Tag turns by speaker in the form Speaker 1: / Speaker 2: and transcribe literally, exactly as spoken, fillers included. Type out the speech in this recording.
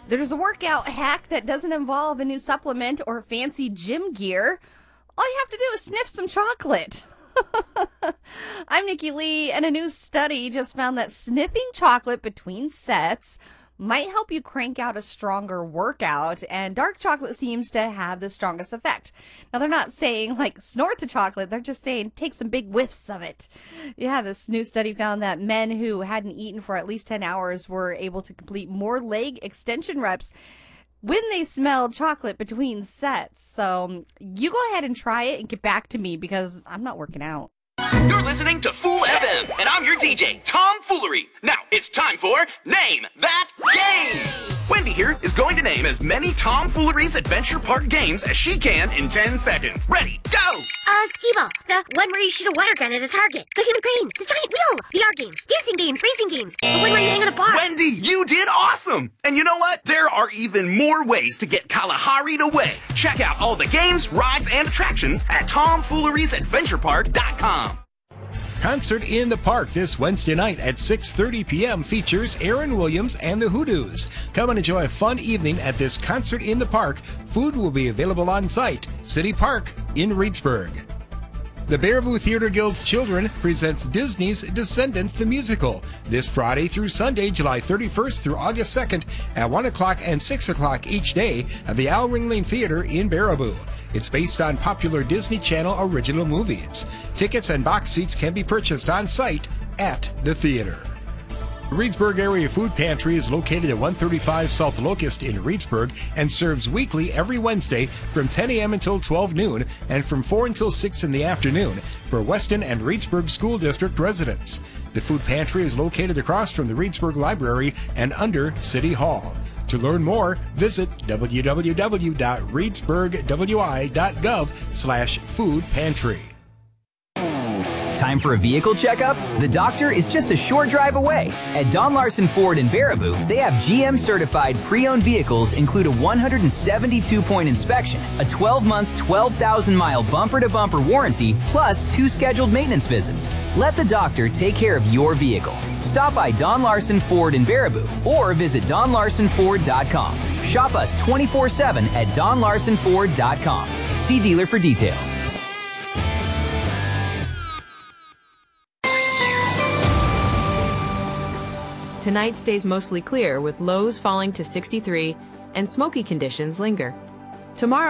Speaker 1: There's a workout hack that doesn't involve a new supplement or fancy gym gear. All you have to do is sniff some chocolate. I'm Nikki Lee, and a new study just found that sniffing chocolate between sets might help you crank out a stronger workout, and dark chocolate seems to have the strongest effect. Now, they're not saying, like, snort the chocolate. They're just saying take some big whiffs of it. Yeah, this new study found that men who hadn't eaten for at least ten hours were able to complete more leg extension reps when they smelled chocolate between sets. So you go ahead and try it and get back to me because I'm not working out.
Speaker 2: You're listening to Fool F M, and I'm your D J, Tom Foolery. Now, it's time for Name That Game! Wendy here is going to name as many Tom Foolery's Adventure Park games as she can in ten seconds. Ready, go!
Speaker 3: Uh, skee-ball, the one where you shoot a water gun at a target, the human crane, the giant wheel, the art games, dancing games, racing games, the one where you hang on a bar.
Speaker 2: Wendy, you did awesome! And you know what? There are even more ways to get Kalahari'd away. Check out all the games, rides, and attractions at tom fooleries adventure park dot com.
Speaker 4: Concert in the Park this Wednesday night at six thirty p.m. features Aaron Williams and the Hoodoos. Come and enjoy a fun evening at this Concert in the Park. Food will be available on site. City Park in Reedsburg. The Baraboo Theater Guild's Children presents Disney's Descendants the Musical this Friday through Sunday, July thirty-first through August second at one o'clock and six o'clock each day at the Al Ringling Theater in Baraboo. It's based on popular Disney Channel original movies. Tickets and box seats can be purchased on site at the theater. The Reedsburg Area Food Pantry is located at one thirty-five South Locust in Reedsburg and serves weekly every Wednesday from ten a.m. until twelve noon and from four until six in the afternoon for Weston and Reedsburg School District residents. The food pantry is located across from the Reedsburg Library and under City Hall. To learn more, visit w w w dot reedsburg w i dot gov slash food pantry.
Speaker 5: Time for a vehicle checkup? The doctor is just a short drive away. At Don Larson Ford in Baraboo, they have G M-certified pre-owned vehicles include a one hundred seventy-two point inspection, a twelve-month, twelve thousand mile bumper-to-bumper warranty, plus two scheduled maintenance visits. Let the doctor take care of your vehicle. Stop by Don Larson Ford in Baraboo or visit don larson ford dot com. Shop us twenty-four seven at don larson ford dot com. See dealer for details.
Speaker 6: Tonight stays mostly clear with lows falling to sixty-three and smoky conditions linger. Tomorrow